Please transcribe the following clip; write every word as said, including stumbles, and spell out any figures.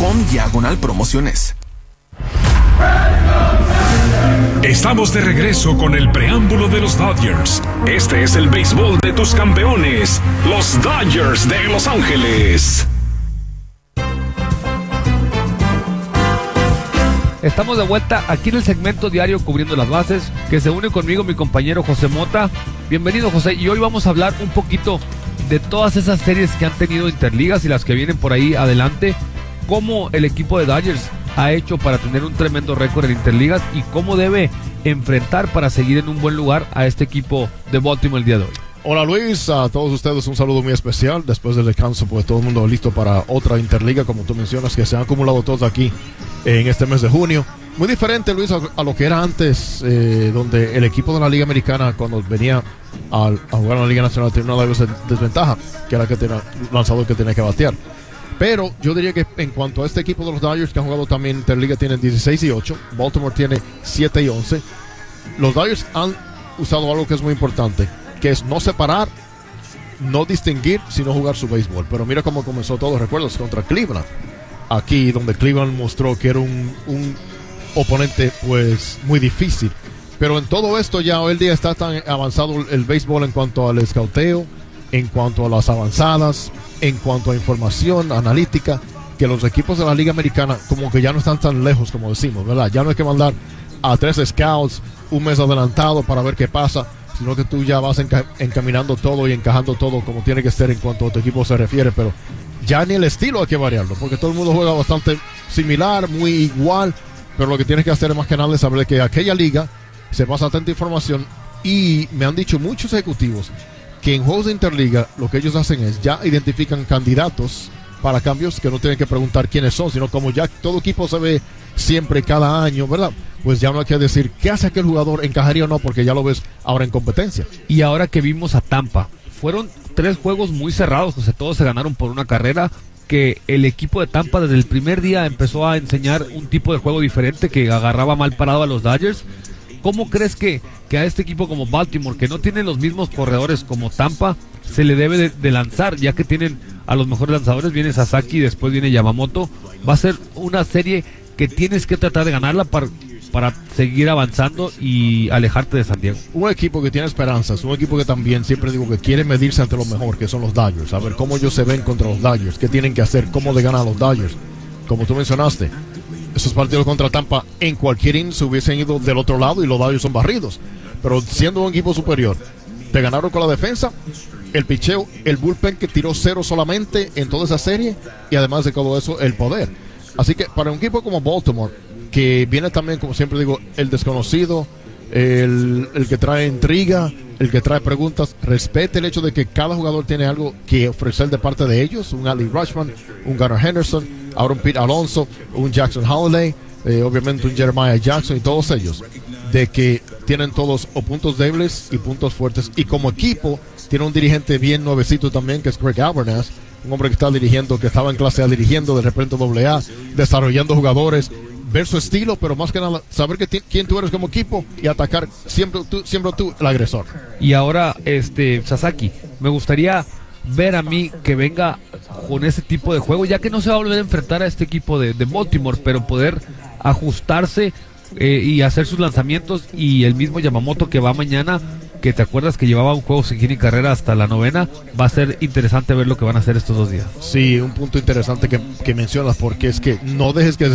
com diagonal promociones. Estamos de regreso con el preámbulo de los Dodgers. Este es el béisbol de tus campeones, los Dodgers de Los Ángeles. Estamos de vuelta aquí en el segmento diario Cubriendo las Bases, que se une conmigo mi compañero José Mota. Bienvenido, José, y hoy vamos a hablar un poquito de todas esas series que han tenido interligas y las que vienen por ahí adelante, cómo el equipo de Dodgers ha hecho para tener un tremendo récord en interligas y cómo debe enfrentar para seguir en un buen lugar a este equipo de Baltimore el día de hoy. Hola Luis, a todos ustedes un saludo muy especial. Después del descanso, pues todo el mundo listo para otra interliga, como tú mencionas, que se han acumulado todos aquí en este mes de junio. Muy diferente, Luis, a, a lo que era antes, eh, donde el equipo de la Liga Americana, cuando venía a, a jugar en la Liga Nacional, tenía una desventaja, que era que tenía lanzador que tenía que batear. Pero yo diría que en cuanto a este equipo de los Dodgers, que han jugado también Interliga, tienen dieciséis y ocho, Baltimore tiene siete y once. Los Dodgers han usado algo que es muy importante, que es no separar, no distinguir, sino jugar su béisbol. Pero mira cómo comenzó todo, recuerdas, contra Cleveland. Aquí, donde Cleveland mostró que era un, un oponente, pues, muy difícil. Pero en todo esto ya hoy en día está tan avanzado el, el béisbol en cuanto al escauteo, en cuanto a las avanzadas, en cuanto a información analítica, que los equipos de la Liga Americana como que ya no están tan lejos como decimos, ¿verdad? Ya no hay que mandar a tres scouts un mes adelantado para ver qué pasa, sino que tú ya vas enca- encaminando todo y encajando todo como tiene que ser en cuanto a tu equipo se refiere. Pero ya ni el estilo hay que variarlo, porque todo el mundo juega bastante similar, muy igual, pero lo que tienes que hacer es más que nada es saber que aquella liga se pasa tanta información, y me han dicho muchos ejecutivos que en juegos de interliga lo que ellos hacen es ya identifican candidatos para cambios, que no tienen que preguntar quiénes son, sino como ya todo equipo se ve siempre cada año, ¿verdad? Pues ya no hay que decir qué hace aquel jugador, encajaría o no, porque ya lo ves ahora en competencia. Y ahora que vimos a Tampa, fueron tres juegos muy cerrados, o sea, todos se ganaron por una carrera, que el equipo de Tampa desde el primer día empezó a enseñar un tipo de juego diferente que agarraba mal parado a los Dodgers. ¿Cómo crees que, que a este equipo como Baltimore, que no tiene los mismos corredores como Tampa, se le debe de, de lanzar, ya que tienen a los mejores lanzadores? Viene Sasaki, después viene Yamamoto. Va a ser una serie que tienes que tratar de ganarla para, para seguir avanzando y alejarte de San Diego. Un equipo que tiene esperanzas, un equipo que también siempre digo que quiere medirse ante lo mejor, que son los Dodgers, a ver cómo ellos se ven contra los Dodgers, qué tienen que hacer, cómo le ganan a los Dodgers. Como tú mencionaste, esos partidos contra Tampa en cualquier inning se hubiesen ido del otro lado y los Dodgers son barridos, pero siendo un equipo superior, te ganaron con la defensa, el picheo, el bullpen que tiró cero solamente en toda esa serie, y además de todo eso, el poder. Así que para un equipo como Baltimore, que viene también, como siempre digo, el desconocido, el, el que trae intriga, el que trae preguntas, respete el hecho de que cada jugador tiene algo que ofrecer de parte de ellos, un Ali Rutschman, un Gunnar Henderson, ahora un Pete Alonso, un Jackson Holliday, eh, obviamente un Jeremiah Jackson, y todos ellos, de que tienen todos o puntos débiles y puntos fuertes, y como equipo tiene un dirigente bien nuevecito también, que es Greg Albernas, un hombre que está dirigiendo, que estaba en clase A dirigiendo, de repente doble A, desarrollando jugadores, ver su estilo, pero más que nada saber que t- quién tú eres como equipo y atacar siempre tú, siempre tú el agresor. Y ahora, este Sasaki, me gustaría ver a mí que venga con ese tipo de juego, ya que no se va a volver a enfrentar a este equipo de, de Baltimore, pero poder ajustarse eh, y hacer sus lanzamientos. Y el mismo Yamamoto que va mañana, que te acuerdas que llevaba un juego sin hit ni carrera hasta la novena, va a ser interesante ver lo que van a hacer estos dos días. Sí, un punto interesante que, que mencionas, porque es que no dejes que